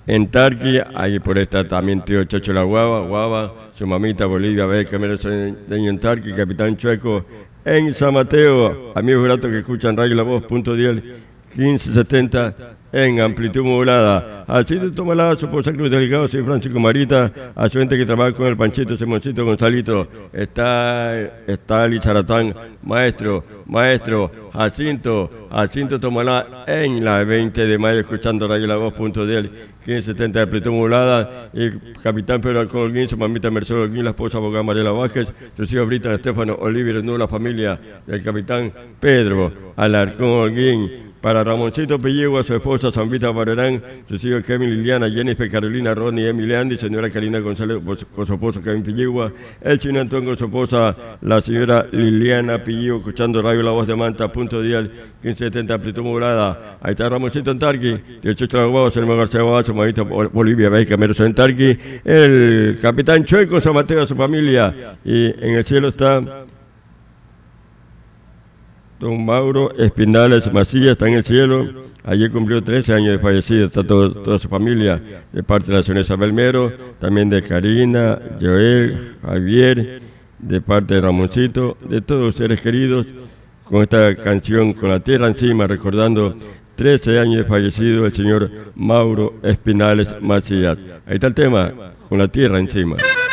En Tarqui, ahí por esta también tío Chacho La Guava, su mamita Bolivia, Beca, Mereseño en Tarqui, Capitán Chueco en San Mateo, amigos gratos que escuchan Radio La Voz, .10, 1570 en amplitud modulada. Así de Tomalazo, por San Cruz Delegado, soy Francisco Marita, a su gente que trabaja con el Panchito, Simoncito, Gonzalito, está Lizaratán, maestro, Jacinto Tomalá en la 20 de mayo, escuchando Radio La Voz, .10, 1570 de amplitud modulada, y Capitán Pedro Alcón Holguín, su mamita Mercedes Holguín, la esposa abogada Mariela Vázquez, sus hijos Brita, Estefano, Oliver, la familia del Capitán Pedro Alarcón Holguín. Para Ramoncito Pellegua, su esposa Zambita Barrerán, sus hijos Kevin, Liliana, Jennifer, Carolina, Ronnie, Emily, Andy, señora Karina González con su esposo Kevin Pellegua, el señor Antón con su esposa, la señora Liliana Pellegua, escuchando Radio La Voz de Manta, .10, 1570 amplitud modulada. Ahí está Ramoncito en Tarqui, de Chucho La Guava, Selma García Guava, su mamita Bolivia, Beca, Mercedes en Tarqui, el Capitán Chueco, San Mateo, su familia, y en el cielo está don Mauro Espinales Macías, está en el cielo. Ayer cumplió 13 años de fallecido. Está toda su familia, de parte de la señora Isabel Mero, también de Karina, Joel, Javier, de parte de Ramoncito, de todos los seres queridos, con esta canción Con la Tierra Encima, recordando 13 años de fallecido el señor Mauro Espinales Macías. Ahí está el tema, Con la Tierra Encima.